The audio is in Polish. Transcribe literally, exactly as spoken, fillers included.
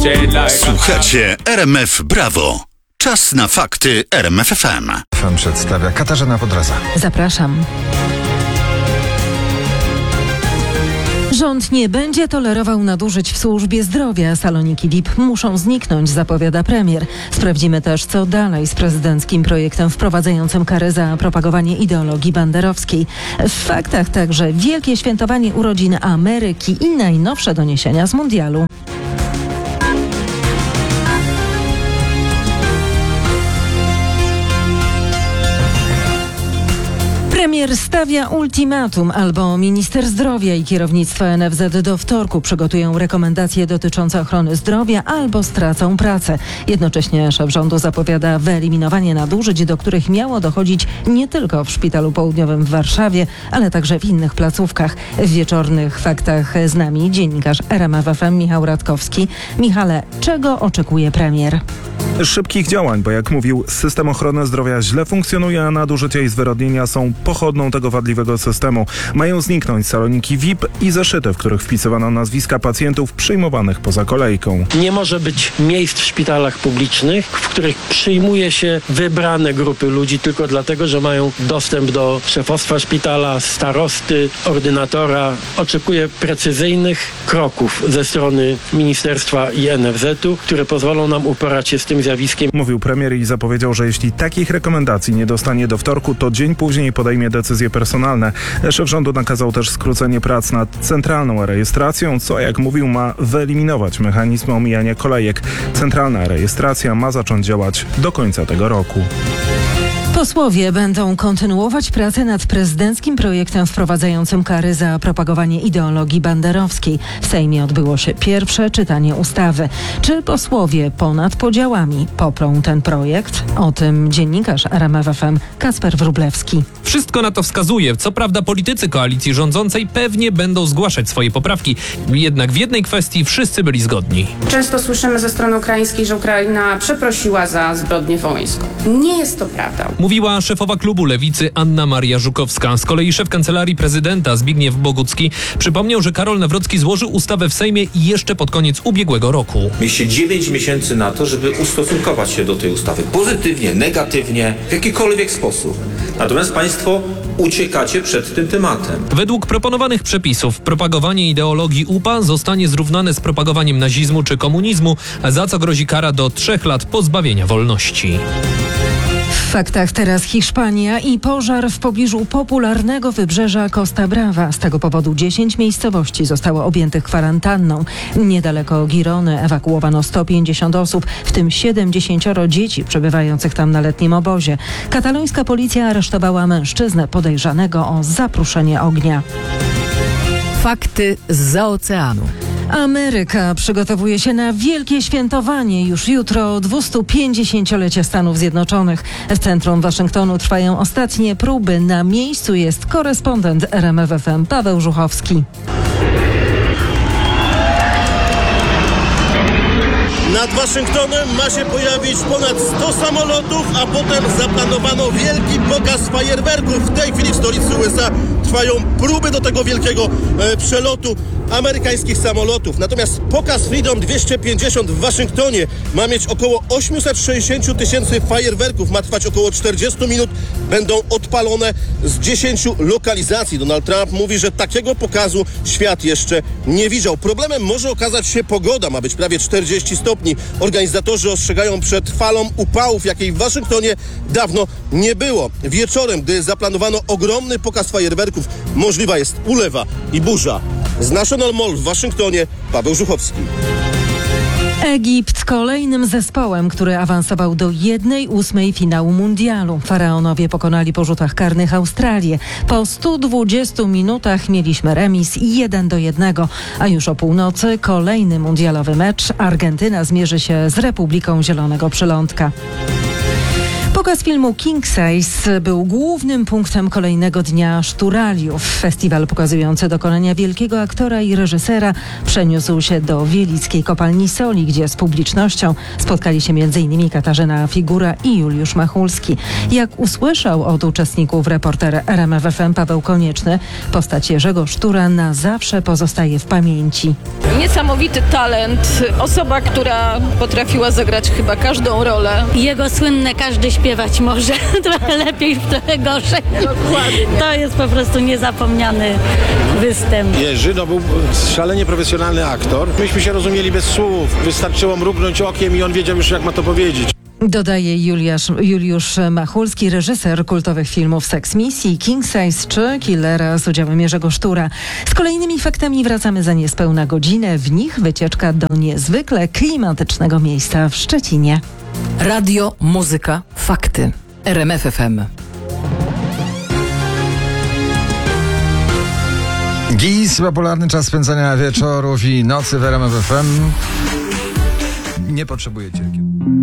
Słuchacie R M F Brawo. Czas na fakty R M F F M. F M przedstawia Katarzyna Podraza. Zapraszam. Rząd nie będzie tolerował nadużyć w służbie zdrowia. Saloniki V I P muszą zniknąć, zapowiada premier. Sprawdzimy też, co dalej z prezydenckim projektem wprowadzającym karę za propagowanie ideologii banderowskiej. W faktach także wielkie świętowanie urodzin Ameryki i najnowsze doniesienia z mundialu. Premier stawia ultimatum, albo minister zdrowia i kierownictwo N F Z do wtorku przygotują rekomendacje dotyczące ochrony zdrowia, albo stracą pracę. Jednocześnie szef rządu zapowiada wyeliminowanie nadużyć, do których miało dochodzić nie tylko w Szpitalu Południowym w Warszawie, ale także w innych placówkach. W wieczornych faktach z nami dziennikarz R M F F M Michał Radkowski. Michale, czego oczekuje premier? Szybkich działań, bo jak mówił, system ochrony zdrowia źle funkcjonuje, a nadużycia i zwyrodnienia są pochodną tego wadliwego systemu. Mają zniknąć saloniki V I P i zeszyty, w których wpisywano nazwiska pacjentów przyjmowanych poza kolejką. Nie może być miejsc w szpitalach publicznych, w których przyjmuje się wybrane grupy ludzi tylko dlatego, że mają dostęp do szefostwa szpitala, starosty, ordynatora. Oczekuję precyzyjnych kroków ze strony ministerstwa i N F Z u, które pozwolą nam uporać się z tym zjawiskiem. Mówił premier i zapowiedział, że jeśli takich rekomendacji nie dostanie do wtorku, to dzień później podejmie decyzje personalne. Szef rządu nakazał też skrócenie prac nad centralną rejestracją, co, jak mówił, ma wyeliminować mechanizm omijania kolejek. Centralna rejestracja ma zacząć działać do końca tego roku. Posłowie będą kontynuować pracę nad prezydenckim projektem wprowadzającym kary za propagowanie ideologii banderowskiej. W Sejmie odbyło się pierwsze czytanie ustawy. Czy posłowie ponad podziałami poprą ten projekt? O tym dziennikarz R M F F M Kacper Wróblewski. Wszystko na to wskazuje. Co prawda politycy koalicji rządzącej pewnie będą zgłaszać swoje poprawki. Jednak w jednej kwestii wszyscy byli zgodni. Często słyszymy ze strony ukraińskiej, że Ukraina przeprosiła za zbrodnię wołyńską. Nie jest to prawda. Mówiła szefowa klubu Lewicy Anna Maria Żukowska. Z kolei szef Kancelarii Prezydenta Zbigniew Bogucki przypomniał, że Karol Nawrocki złożył ustawę w Sejmie jeszcze pod koniec ubiegłego roku. Mieliście dziewięć miesięcy na to, żeby ustosunkować się do tej ustawy. Pozytywnie, negatywnie, w jakikolwiek sposób. Natomiast państwo uciekacie przed tym tematem. Według proponowanych przepisów propagowanie ideologii U P A zostanie zrównane z propagowaniem nazizmu czy komunizmu, za co grozi kara do trzech lat pozbawienia wolności. W faktach teraz Hiszpania i pożar w pobliżu popularnego wybrzeża Costa Brava. Z tego powodu dziesięć miejscowości zostało objętych kwarantanną. Niedaleko Girony ewakuowano sto pięćdziesiąt osób, w tym siedemdziesiąt dzieci przebywających tam na letnim obozie. Katalońska policja aresztowała mężczyznę podejrzanego o zapruszenie ognia. Fakty zza oceanu. Ameryka przygotowuje się na wielkie świętowanie już jutro dwustupięćdziesięciolecia Stanów Zjednoczonych. W centrum Waszyngtonu trwają ostatnie próby. Na miejscu jest korespondent R M F F M Paweł Żuchowski. Nad Waszyngtonem ma się pojawić ponad sto samolotów, a potem zaplanowano wielki pokaz fajerwerków. W tej chwili w stolicy U S A trwają próby do tego wielkiego e, przelotu amerykańskich samolotów. Natomiast pokaz Freedom dwieście pięćdziesiąt w Waszyngtonie ma mieć około osiemset sześćdziesiąt tysięcy fajerwerków. Ma trwać około czterdzieści minut. Będą odpalone z dziesięciu lokalizacji. Donald Trump mówi, że takiego pokazu świat jeszcze nie widział. Problemem może okazać się pogoda. Ma być prawie czterdzieści stopni. Organizatorzy ostrzegają przed falą upałów, jakiej w Waszyngtonie dawno nie było. Wieczorem, gdy zaplanowano ogromny pokaz fajerwerków, możliwa jest ulewa i burza. Z National Mall w Waszyngtonie Paweł Żuchowski. Egipt kolejnym zespołem, który awansował do jednej ósmej finału mundialu. Faraonowie pokonali po rzutach karnych Australię. Po stu dwudziestu minutach mieliśmy remis jeden do jednego, a już o północy kolejny mundialowy mecz. Argentyna zmierzy się z Republiką Zielonego Przylądka. Pokaz filmu King Size był głównym punktem kolejnego dnia Szturaliów. Festiwal pokazujący dokonania wielkiego aktora i reżysera przeniósł się do Wielickiej Kopalni Soli, gdzie z publicznością spotkali się między innymi Katarzyna Figura i Juliusz Machulski. Jak usłyszał od uczestników reporter R M F F M Paweł Konieczny, postać Jerzego Sztura na zawsze pozostaje w pamięci. Niesamowity talent, osoba, która potrafiła zagrać chyba każdą rolę. Jego słynne każdy śpiewać może, trochę lepiej, trochę gorzej. Dokładnie. To jest po prostu niezapomniany występ. Jerzy no, był szalenie profesjonalny aktor. Myśmy się rozumieli bez słów. Wystarczyło mrugnąć okiem i on wiedział już, jak ma to powiedzieć. Dodaje Juliusz, Juliusz Machulski, reżyser kultowych filmów Sex Misji, King Size czy Killera z udziałem Jerzego Sztura. Z kolejnymi faktami wracamy za niespełna godzinę. W nich wycieczka do niezwykle klimatycznego miejsca w Szczecinie. Radio, muzyka, fakty. R M F F M. G I S, popularny czas spędzania wieczorów i nocy w R M F F M. Nie potrzebujecie.